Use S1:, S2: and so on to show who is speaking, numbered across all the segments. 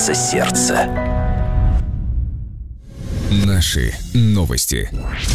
S1: бьется сердце.
S2: Наши новости.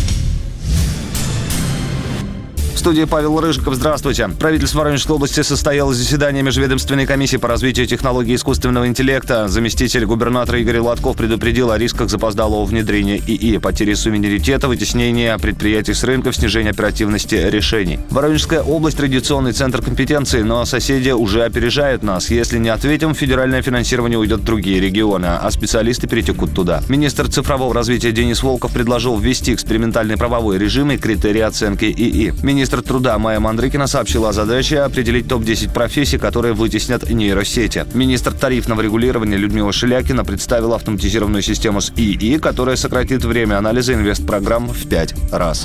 S3: В студии Павел Рыжиков. Здравствуйте. Правительство Воронежской области состояло заседание Межведомственной комиссии по развитию технологий искусственного интеллекта. Заместитель губернатора Игорь Лотков предупредил о рисках запоздалого внедрения ИИ, потери суверенитета, вытеснения предприятий с рынков, снижения оперативности решений. Воронежская область – традиционный центр компетенции, но соседи уже опережают нас. Если не ответим, федеральное финансирование уйдет в другие регионы, а специалисты перетекут туда. Министр цифрового развития Денис Волков предложил ввести экспериментальный правовой режим и критерии оценки ИИ. Министр труда Майя Мандрыкина сообщила о задаче определить топ-10 профессий, которые вытеснят нейросети. Министр тарифного регулирования Людмила Шилякина представила автоматизированную систему с ИИ, которая сократит время анализа инвестпрограмм в 5 раз.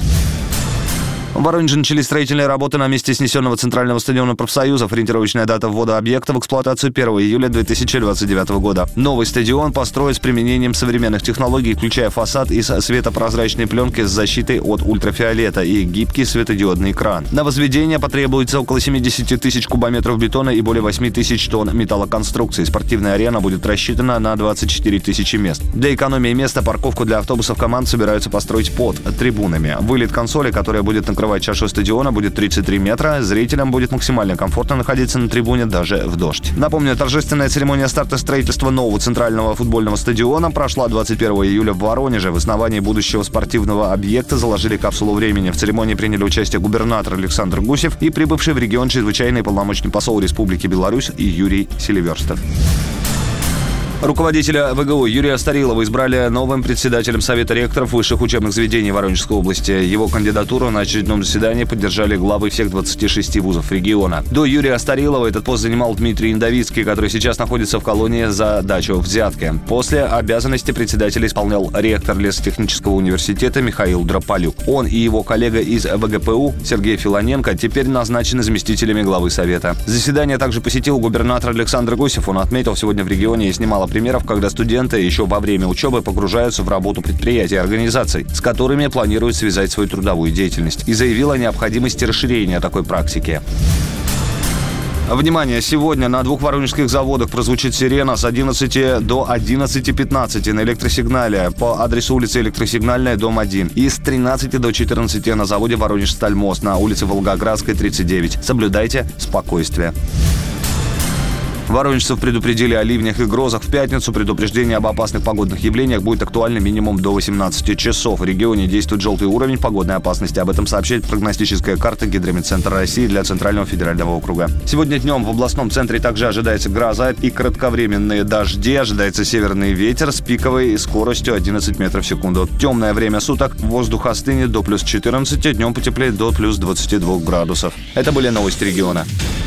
S3: В Воронеже начались строительные работы на месте снесенного центрального стадиона профсоюзов. Ориентировочная дата ввода объекта в эксплуатацию 1 июля 2029 года. Новый стадион построят с применением современных технологий, включая фасад из светопрозрачной пленки с защитой от ультрафиолета и гибкий светодиодный экран. На возведение потребуется около 70 тысяч кубометров бетона и более 8 тысяч тонн металлоконструкций. Спортивная арена будет рассчитана на 24 тысячи мест. Для экономии места парковку для автобусов команд собираются построить под трибунами. Вылет консоли, которая будет накрывать чашу стадиона, будет 33 метра. Зрителям будет максимально комфортно находиться на трибуне даже в дождь. Напомню, торжественная церемония старта строительства нового центрального футбольного стадиона прошла 21 июля в Воронеже. В основании будущего спортивного объекта заложили капсулу времени. В церемонии приняли участие губернатор Александр Гусев и прибывший в регион чрезвычайный полномочный посол Республики Беларусь Юрий Селиверстов. Руководителя ВГУ Юрия Старилова избрали новым председателем Совета ректоров высших учебных заведений Воронежской области. Его кандидатуру на очередном заседании поддержали главы всех 26 вузов региона. До Юрия Старилова этот пост занимал Дмитрий Индовицкий, который сейчас находится в колонии за дачу взятки. После обязанности председателя исполнял ректор лесотехнического университета Михаил Дрополюк. Он и его коллега из ВГПУ Сергей Филоненко теперь назначены заместителями главы Совета. Заседание также посетил губернатор Александр Гусев. Он отметил, сегодня в регионе есть немало примеров, когда студенты еще во время учебы погружаются в работу предприятий и организаций, с которыми планируют связать свою трудовую деятельность, и заявил о необходимости расширения такой практики. Внимание! Сегодня на 2 воронежских заводах прозвучит сирена с 11 до 11:15 на электросигнале по адресу улица Электросигнальная, дом 1, и с 13 до 14 на заводе Воронеж-Стальмост на улице Волгоградской, 39. Соблюдайте спокойствие. Воронежцев предупредили о ливнях и грозах в пятницу. Предупреждение об опасных погодных явлениях будет актуально минимум до 18 часов. В регионе действует желтый уровень погодной опасности. Об этом сообщает прогностическая карта Гидрометцентра России для Центрального федерального округа. Сегодня днем в областном центре также ожидается гроза и кратковременные дожди. Ожидается северный ветер с пиковой скоростью 11 метров в секунду. Темное время суток. Воздух остынет до плюс 14. Днем потеплеет до плюс 22 градусов. Это были новости региона.